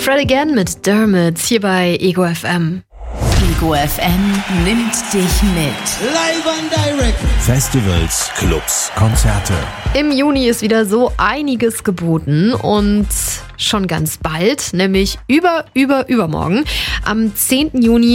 Fred Again mit Dermot hier bei Ego FM. Ego FM nimmt dich mit. Live and direct. Festivals, Clubs, Konzerte. Im Juni ist wieder so einiges geboten und schon ganz bald, nämlich übermorgen, am 10. Juni